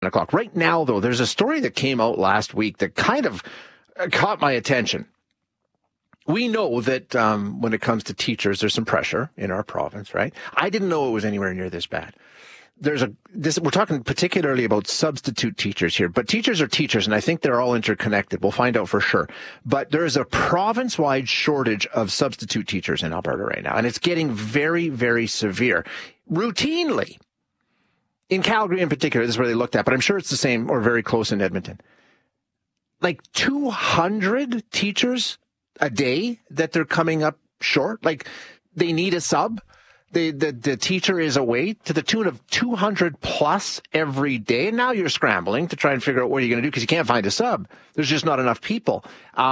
o'clock. Right now, though, there's a story that came out last week that kind of caught my attention. We know that when it comes to teachers, there's some pressure in our province, right? I didn't know it was anywhere near this bad. We're talking particularly about substitute teachers here, but teachers are teachers, and I think they're all interconnected. We'll find out for sure. But there is a province-wide shortage of substitute teachers in Alberta right now, and it's getting very, very severe. Routinely, in Calgary in particular, this is where they looked at, but I'm sure it's the same or very close in Edmonton. Like 200 teachers a day that they're coming up short. Like they need a sub. The teacher is away to the tune of 200 plus every day. And now you're scrambling to try and figure out what you're going to do because you can't find a sub. There's just not enough people.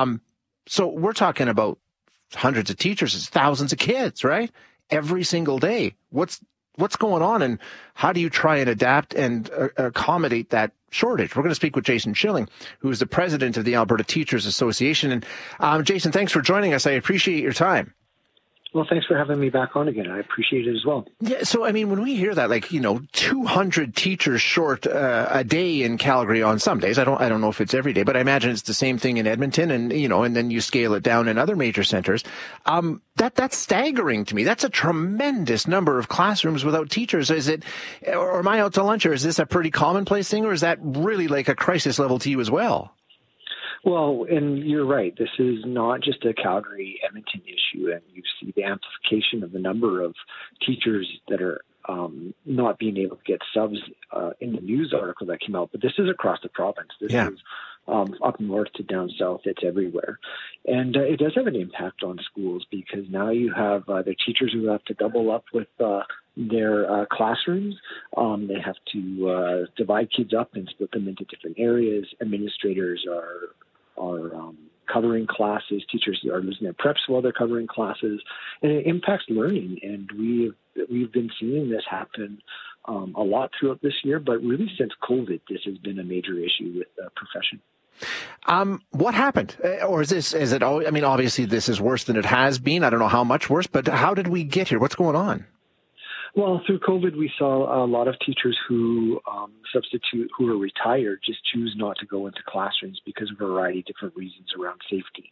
So we're talking about hundreds of teachers. It's thousands of kids, right? Every single day. What's going on, and how do you try and adapt and accommodate that shortage? We're going to speak with Jason Schilling, who is the president of the Alberta Teachers Association. And Jason, thanks for joining us. I appreciate your time. Well, thanks for having me back on again. I appreciate it as well. Yeah, so, I mean, when we hear that, 200 teachers short a day in Calgary on some days, I don't know if it's every day, but I imagine it's the same thing in Edmonton and then you scale it down in other major centers. That's staggering to me. That's a tremendous number of classrooms without teachers. Is it, or am I out to lunch, or is this a pretty commonplace thing, or is that really like a crisis level to you as well? Well, and you're right. This is not just a Calgary-Edmonton issue, and you see the amplification of the number of teachers that are not being able to get subs in the news article that came out. But this is across the province. This is up north to down south. It's everywhere. And it does have an impact on schools because now you have the teachers who have to double up with their classrooms. They have to divide kids up and split them into different areas. Administrators are covering classes. Teachers are losing their preps while they're covering classes, and it impacts learning. And we've been seeing this happen a lot throughout this year, but really since COVID, this has been a major issue with the profession. What happened? Or is it always, I mean, obviously this is worse than it has been. I don't know how much worse, but how did we get here? What's going on? Well, through COVID, we saw a lot of teachers who who are retired just choose not to go into classrooms because of a variety of different reasons around safety.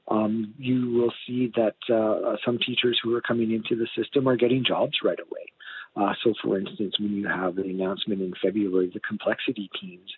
You will see that some teachers who are coming into the system are getting jobs right away. So, for instance, when you have the announcement in February, the complexity teams,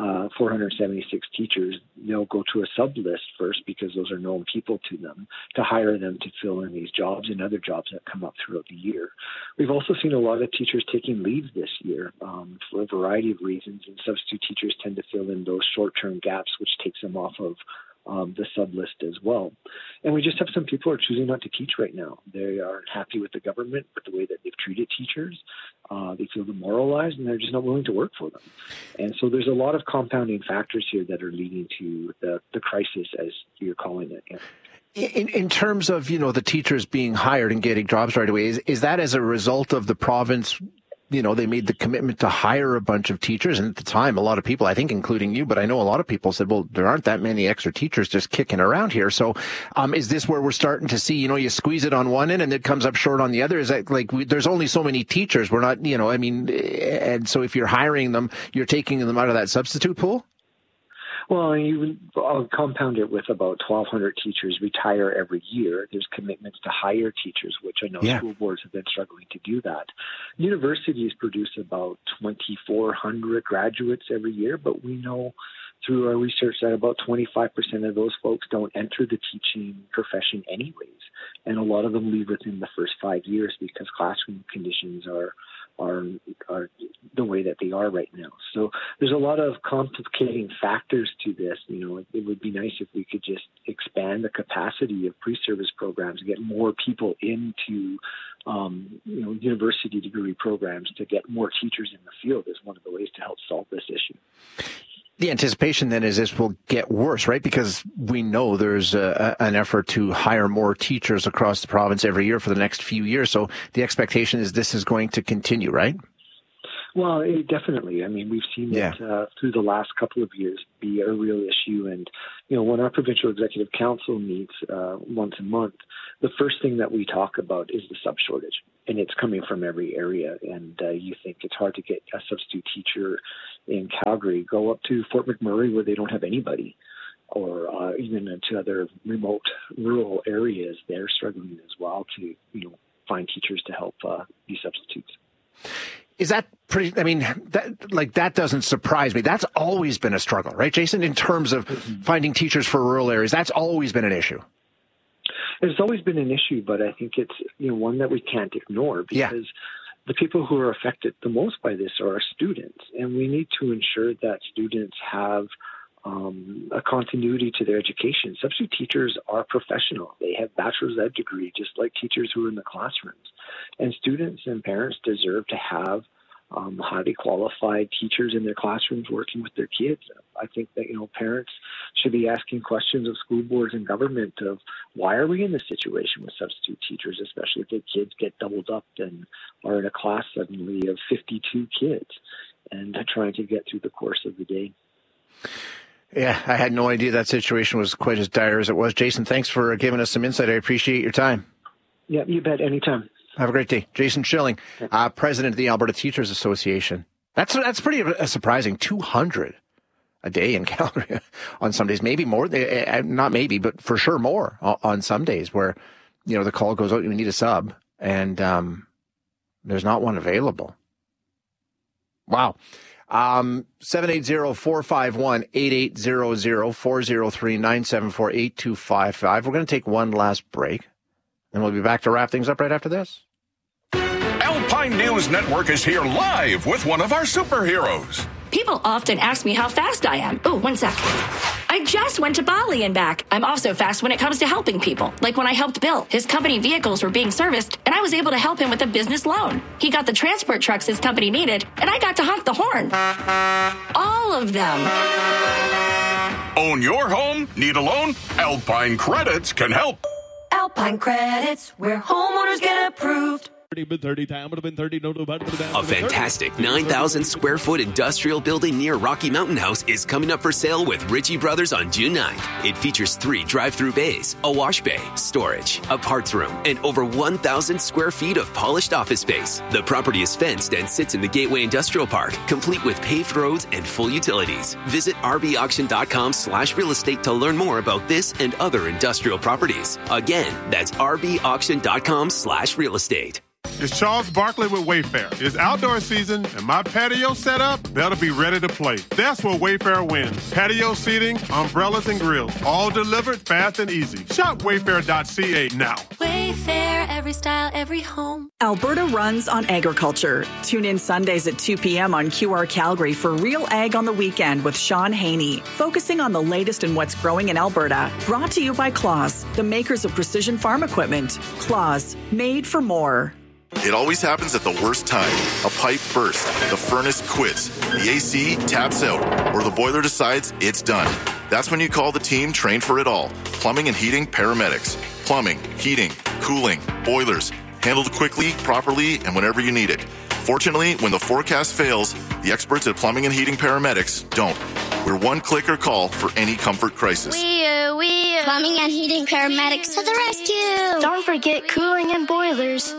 476 teachers, they'll go to a sub list first because those are known people to them, to hire them to fill in these jobs and other jobs that come up throughout the year. We've also seen a lot of teachers taking leaves this year for a variety of reasons, and substitute teachers tend to fill in those short-term gaps, which takes them off of the sub list as well. And we just have some people who are choosing not to teach right now. They aren't happy with the government, with the way that they've treated teachers. They feel demoralized, and they're just not willing to work for them. And so there's a lot of compounding factors here that are leading to the crisis, as you're calling it. Yeah. In terms of, the teachers being hired and getting jobs right away, is that as a result of the province? They made the commitment to hire a bunch of teachers. And at the time, a lot of people, I think including you, but I know a lot of people said, well, there aren't that many extra teachers just kicking around here. So is this where we're starting to see, you squeeze it on one end and it comes up short on the other? Is that there's only so many teachers. We're not, and so if you're hiring them, you're taking them out of that substitute pool? Well, I'll compound it with about 1,200 teachers retire every year. There's commitments to hire teachers, which I know school boards have been struggling to do that. Universities produce about 2,400 graduates every year, but we know through our research that about 25% of those folks don't enter the teaching profession anyways. And a lot of them leave within the first 5 years because classroom conditions are the way that they are right now. So there's a lot of complicating factors to this. It would be nice if we could just expand the capacity of pre-service programs, get more people into university degree programs to get more teachers in the field is one of the ways to help solve this issue. The anticipation then is this will get worse, right? Because we know there's an effort to hire more teachers across the province every year for the next few years. So the expectation is this is going to continue, right? Well, definitely. I mean, we've seen it through the last couple of years be a real issue. And, when our provincial executive council meets once a month, the first thing that we talk about is the sub shortage. And it's coming from every area. And you think it's hard to get a substitute teacher in Calgary. Go up to Fort McMurray where they don't have anybody, or even into other remote rural areas. They're struggling as well to, find teachers to help be substitutes. Is that pretty, I mean, that doesn't surprise me. That's always been a struggle, right, Jason, in terms of finding teachers for rural areas? That's always been an issue. It's always been an issue, but I think it's, one that we can't ignore, because the people who are affected the most by this are our students. And we need to ensure that students have a continuity to their education. Substitute teachers are professional. They have bachelor's ed degree, just like teachers who are in the classrooms. And students and parents deserve to have highly qualified teachers in their classrooms working with their kids. I think that, parents should be asking questions of school boards and government of why are we in this situation with substitute teachers, especially if their kids get doubled up and are in a class suddenly of 52 kids and trying to get through the course of the day. Yeah, I had no idea that situation was quite as dire as it was. Jason, thanks for giving us some insight. I appreciate your time. Yeah, you bet. Anytime. Have a great day. Jason Schilling, president of the Alberta Teachers Association. That's pretty surprising. 200 a day in Calgary on some days, maybe more. Not maybe, but for sure more on some days where, the call goes out, you need a sub, and there's not one available. Wow. 780-451-8800, 403-974-8255. We're going to take one last break, and we'll be back to wrap things up right after this. Alpine News Network is here live with one of our superheroes. People often ask me how fast I am. Oh, 1 sec. I just went to Bali and back. I'm also fast when it comes to helping people. Like when I helped Bill. His company vehicles were being serviced, and I was able to help him with a business loan. He got the transport trucks his company needed, and I got to honk the horn. All of them. Own your home? Need a loan? Alpine Credits can help. Alpine Credits, where homeowners get approved. A fantastic 9,000 square foot industrial building near Rocky Mountain House is coming up for sale with Ritchie Brothers on June 9th. It features 3 drive-through bays, a wash bay, storage, a parts room, and over 1,000 square feet of polished office space. The property is fenced and sits in the Gateway Industrial Park, complete with paved roads and full utilities. Visit rbauction.com/real estate to learn more about this and other industrial properties. Again, that's rbauction.com/real estate. It's Charles Barkley with Wayfair. It's outdoor season, and my patio setup better be ready to play. That's where Wayfair wins. Patio seating, umbrellas, and grills, all delivered fast and easy. Shop wayfair.ca now. Wayfair, every style, every home. Alberta runs on agriculture. Tune in Sundays at 2 p.m. on QR Calgary for Real Ag on the Weekend with Sean Haney, focusing on the latest in what's growing in Alberta. Brought to you by Claas, the makers of precision farm equipment. Claas, made for more. It always happens at the worst time. A pipe bursts, the furnace quits, the AC taps out, or the boiler decides it's done. That's when you call the team trained for it all. Plumbing and heating paramedics. Plumbing, heating, cooling, boilers. Handled quickly, properly, and whenever you need it. Fortunately, when the forecast fails, the experts at Plumbing and Heating Paramedics don't. We're one clicker call for any comfort crisis. Plumbing and Heating Paramedics to the rescue. Don't forget cooling and boilers.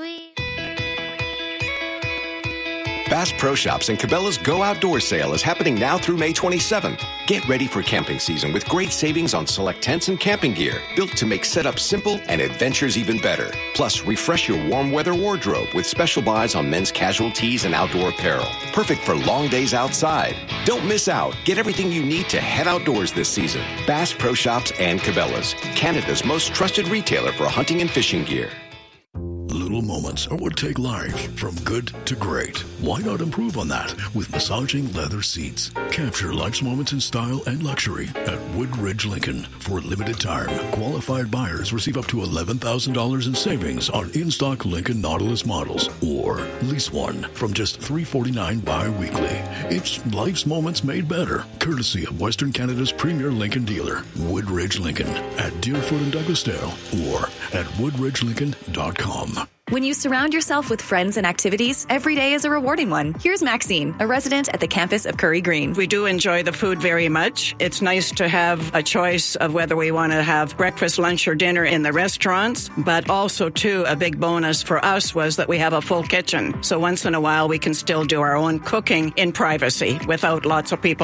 Bass Pro Shops and Cabela's Go Outdoor Sale is happening now through May 27th. Get ready for camping season with great savings on select tents and camping gear, built to make setup simple and adventures even better. Plus, refresh your warm weather wardrobe with special buys on men's casual tees and outdoor apparel. Perfect for long days outside. Don't miss out. Get everything you need to head outdoors this season. Bass Pro Shops and Cabela's, Canada's most trusted retailer for hunting and fishing gear. Little moments are what take life from good to great. Why not improve on that with massaging leather seats? Capture life's moments in style and luxury at Woodridge Lincoln. For a limited time, qualified buyers receive up to $11,000 in savings on in-stock Lincoln Nautilus models, or lease one from just $349 bi-weekly. It's life's moments made better, courtesy of Western Canada's premier Lincoln dealer, Woodridge Lincoln, at Deerfoot and Douglasdale, or at woodridgelincoln.com. When you surround yourself with friends and activities, every day is a rewarding one. Here's Maxine, a resident at the campus of Curry Green. We do enjoy the food very much. It's nice to have a choice of whether we want to have breakfast, lunch, or dinner in the restaurants, but also, too, a big bonus for us was that we have a full kitchen. So once in a while, we can still do our own cooking in privacy without lots of people